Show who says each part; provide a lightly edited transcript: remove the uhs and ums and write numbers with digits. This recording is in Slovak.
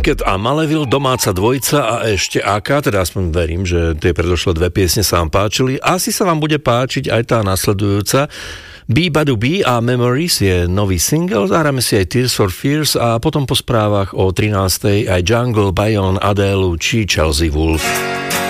Speaker 1: Wicked a Maleville, domáca dvojica a ešte AK, teda aspoň verím, že tie predošlé dve piesne sa vám páčili. Asi sa vám bude páčiť aj tá nasledujúca. Bee Badu Bee a Memories je nový single, zahráme si aj Tears for Fears a potom po správach o 13. aj Jungle, Bayon, Adele či Chelsea Wolfe.